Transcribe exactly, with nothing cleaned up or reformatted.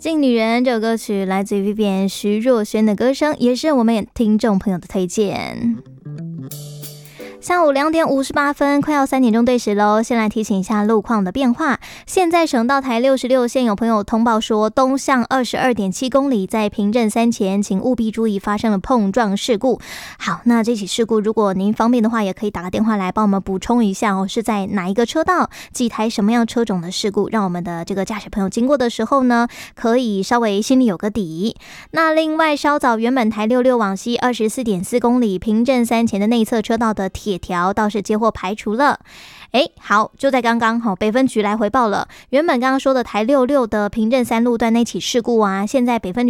敬女人这首歌曲来自于 Vivian 徐若瑄的歌声，也是我们听众朋友的推荐。下午两点五十八分，快要三点钟对时喽。先来提醒一下路况的变化。现在省道台六十六线有朋友通报说，东向二十二点七公里，在平镇三前，请务必注意发生了碰撞事故。好，那这起事故，如果您方便的话，也可以打个电话来帮我们补充一下哦，是在哪一个车道，几台什么样车种的事故，让我们的这个驾驶朋友经过的时候呢，可以稍微心里有个底。那另外，稍早原本台六六往西二十四点四公里，平镇三前的内侧车道的铁条倒是接获排除了。哎，好，就在刚刚好，北分局来回报了，原本刚刚说的台六六的平镇三路段那起事故啊，现在北分局